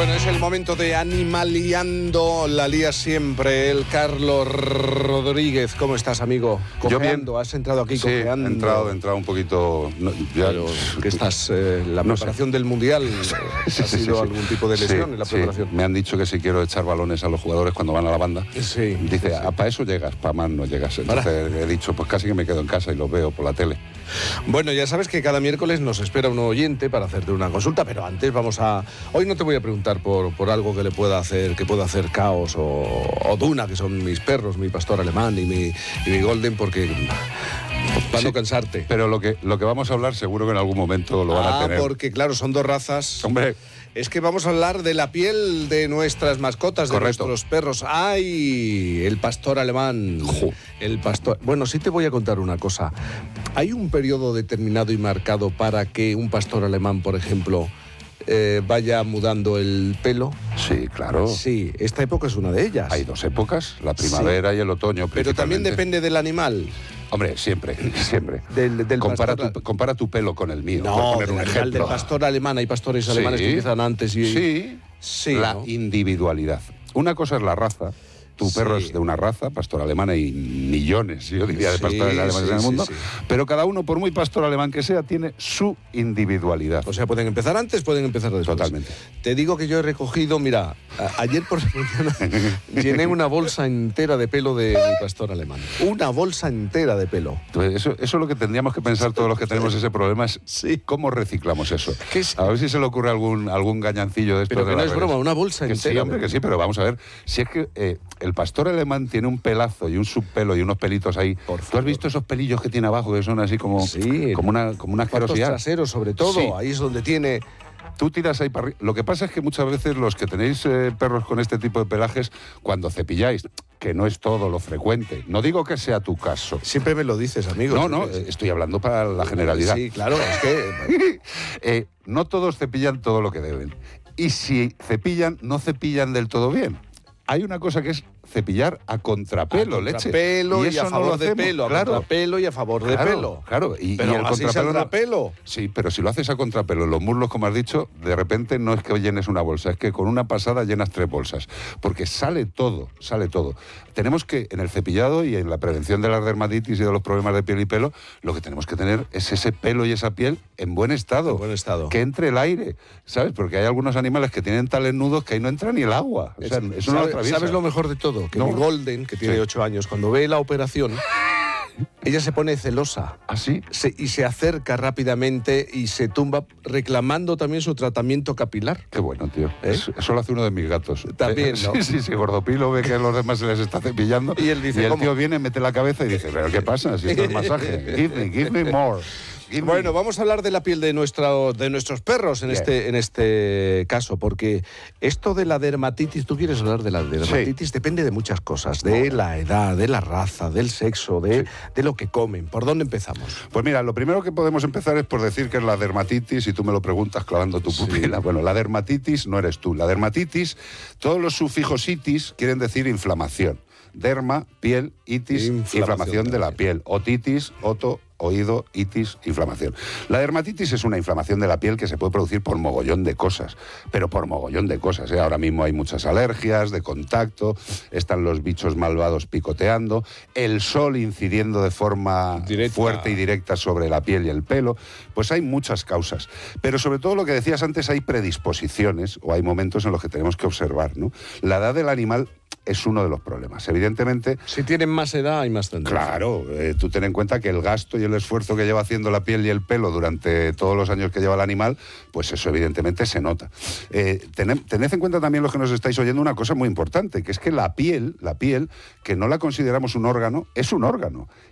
Bueno, es el momento de Animaliando, la lía siempre, el Carlos Rodríguez. ¿Cómo estás, amigo? Yo bien. ¿Has entrado aquí Sí, cojeando? he entrado un poquito... No, ya, Pero que estás, la preparación del Mundial, ¿ha sido algún tipo de lesión en la preparación? Me han dicho que si quiero echar balones a los jugadores cuando van a la banda, Sí. dice, para eso llegas, para más no llegas. Entonces he dicho, pues casi que me quedo en casa y los veo por la tele. Bueno, ya sabes que cada miércoles nos espera un oyente para hacerte una consulta, pero antes vamos a... Hoy no te voy a preguntar por algo que le pueda hacer Caos o Duna, que son mis perros, mi pastor alemán y mi golden, porque... para no cansarte. Pero lo que vamos a hablar seguro que en algún momento lo van a tener. Porque claro, son dos razas. Hombre... Es que vamos a hablar de la piel de nuestras mascotas, de nuestros perros. ¡Ay! El pastor alemán. El pastor... Bueno, sí te voy a contar una cosa. ¿Hay un periodo determinado y marcado para que un pastor alemán, por ejemplo, vaya mudando el pelo? Sí, claro. Sí, esta época es una de ellas. Hay dos épocas, la primavera y el otoño. Pero también depende del animal. Hombre, siempre. Compara tu pelo con el mío. No, por poner un ejemplo. Del pastor alemán. Hay pastores alemanes que empiezan antes y... Sí, la individualidad. Una cosa es la raza. Tu perro es de una raza, pastor alemán, hay millones, yo diría, de pastores alemanes en el mundo, pero cada uno, por muy pastor alemán que sea, tiene su individualidad. O sea, pueden empezar antes, pueden empezar después. Totalmente. Te digo que yo he recogido, mira, ayer por la mañana llené una bolsa entera de pelo de mi pastor alemán. Una bolsa entera de pelo. Entonces, eso es lo que tendríamos que pensar todos los que tenemos ese problema, es cómo reciclamos eso. A ver si se le ocurre algún gañancillo de esto. Pero que no es broma, una bolsa entera. Sí, hombre, que sí, pero vamos a ver, si es que... el pastor alemán tiene un pelazo y un subpelo y unos pelitos ahí. ¿Tú has visto esos pelillos que tiene abajo que son así como una asquerosidad? Traseros, sobre todo, ahí es donde tiene... Tú tiras ahí para arriba. Lo que pasa es que muchas veces los que tenéis perros con este tipo de pelajes, cuando cepilláis, que no es todo lo frecuente, no digo que sea tu caso. Siempre me lo dices, amigo. No, estoy hablando para la generalidad. Sí, claro, es que... no todos cepillan todo lo que deben. Y si cepillan, no cepillan del todo bien. Hay una cosa que es cepillar a contrapelo, leche. Y eso a favor de pelo, claro. A contrapelo y a favor de pelo. Claro, pero y el así contrapelo. Sí, pero si lo haces a contrapelo en los muslos, como has dicho, de repente no es que llenes una bolsa, es que con una pasada llenas 3 bolsas. Porque sale todo. Tenemos que, en el cepillado y en la prevención de la dermatitis y de los problemas de piel y pelo, lo que tenemos que tener es ese pelo y esa piel en buen estado. En buen estado. Que entre el aire, ¿sabes? Porque hay algunos animales que tienen tales nudos que ahí no entra ni el agua. O sea, eso no lo atraviesa. ¿Sabes lo mejor de todo? Que mi Golden, que tiene 8 años, cuando ve la operación, ella se pone celosa. ¿Ah, sí? Y se acerca rápidamente y se tumba reclamando también su tratamiento capilar. Qué bueno, tío. Eso lo hace uno de mis gatos. También, ¿no? Sí, Gordopilo ve que a los demás se les está cepillando. Y él dice, y el tío viene, mete la cabeza y dice, ¿pero qué pasa? Si esto es masaje. Give me more. Bueno, vamos a hablar de la piel de nuestros perros en este caso, porque esto de la dermatitis, tú quieres hablar de la dermatitis, depende de muchas cosas, de la edad, de la raza, del sexo, de lo que comen. ¿Por dónde empezamos? Pues mira, lo primero que podemos empezar es por decir que es la dermatitis, y tú me lo preguntas clavando tu pupila. Bueno, la dermatitis no eres tú. La dermatitis, todos los sufijos itis quieren decir inflamación. Derma, piel, itis, inflamación de la piel. Otitis, oído, itis, inflamación. La dermatitis es una inflamación de la piel que se puede producir por mogollón de cosas, pero por mogollón de cosas. Ahora mismo hay muchas alergias de contacto, están los bichos malvados picoteando, el sol incidiendo de forma fuerte y directa sobre la piel y el pelo. Pues hay muchas causas. Pero sobre todo lo que decías antes, hay predisposiciones o hay momentos en los que tenemos que observar, ¿no? La edad del animal es uno de los problemas. Evidentemente... Si tienen más edad, hay más tendencia. Claro, tú ten en cuenta que el gasto y el esfuerzo que lleva haciendo la piel y el pelo durante todos los años que lleva el animal, pues eso evidentemente se nota. Tened en cuenta también, los que nos estáis oyendo, una cosa muy importante, que es que la piel, que no la consideramos un órgano, es un órgano.